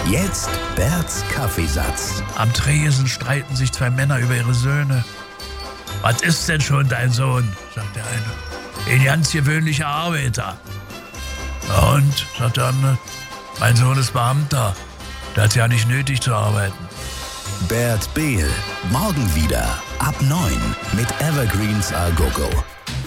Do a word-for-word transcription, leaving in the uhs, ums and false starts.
Jetzt Berts Kaffeesatz. Am Tresen streiten sich zwei Männer über ihre Söhne. Was ist denn schon dein Sohn, sagt der eine. Ein ganz gewöhnlicher Arbeiter. Und, sagt der andere, mein Sohn ist Beamter. Der hat ja nicht nötig zu arbeiten. Bert Behl, morgen wieder ab neun mit Evergreens A Go Go.